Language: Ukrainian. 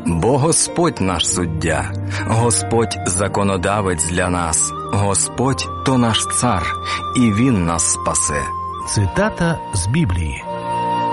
Бо Господь наш суддя, Господь законодавець для нас, Господь – то наш цар, і Він нас спасе. Цитата з Біблії.